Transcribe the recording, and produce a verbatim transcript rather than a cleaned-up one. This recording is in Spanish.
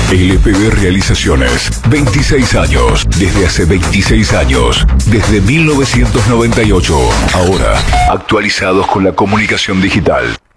L P B Realizaciones, veintiséis años, desde hace veintiséis años, desde mil novecientos noventa y ocho, ahora actualizados con la comunicación digital.